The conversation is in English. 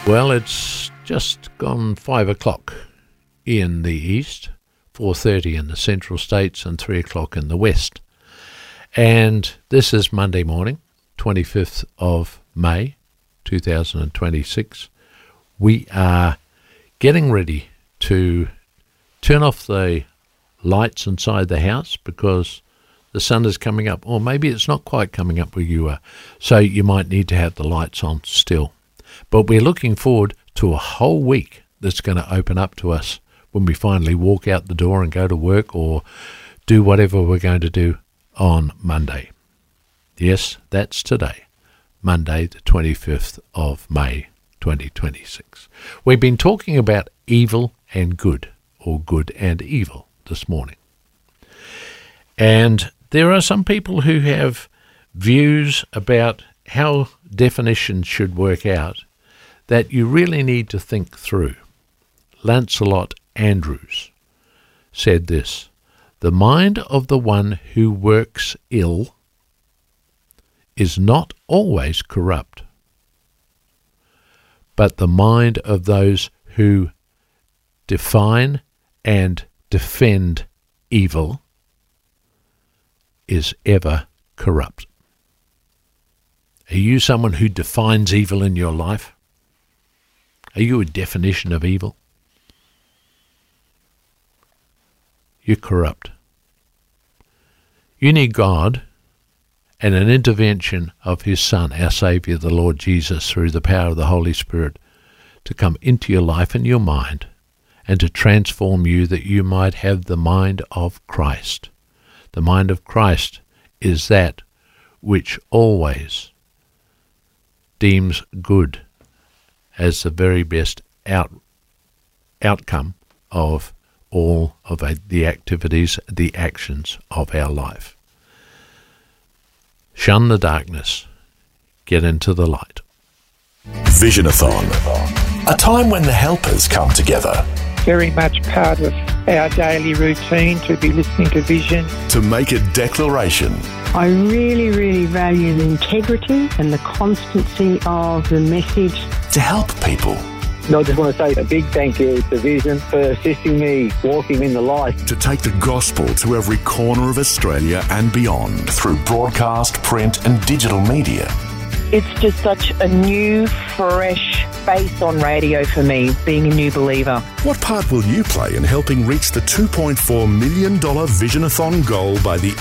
Well, it's just gone 5 o'clock in the east, 4:30 in the central states and 3 o'clock in the west. And this is Monday morning, 25th of May, 2026. We are getting ready to turn off the lights inside the house because the sun is coming up, or maybe it's not quite coming up where you are, so you might need to have the lights on still. But we're looking forward to a whole week that's going to open up to us when we finally walk out the door and go to work or do whatever we're going to do on Monday. Yes, that's today, Monday the 25th of May 2026. We've been talking about evil and good, or good and evil, this morning. And there are some people who have views about how definitions should work out that you really need to think through. Lancelot Andrewes said this: "The mind of the one who works ill is not always corrupt, but the mind of those who define and defend evil is ever corrupt." Are you someone who defines evil in your life? Are you a definition of evil? You're corrupt. You need God and an intervention of his Son, our Saviour, the Lord Jesus, through the power of the Holy Spirit, to come into your life and your mind and to transform you that you might have the mind of Christ. The mind of Christ is that which always deems good as the very best outcome of all of the activities, the actions of our life. Shun the darkness, get into the light. Visionathon, a time when the helpers come together. Very much part of our daily routine to be listening to Vision. To make a declaration. I really, really value the integrity and the constancy of the message. To help people. No, I just want to say a big thank you to Vision for assisting me walking in the light. To take the gospel to every corner of Australia and beyond through broadcast, print and digital media. It's just such a new, fresh face on radio for me, being a new believer. What part will you play in helping reach the $2.4 million Visionathon goal by the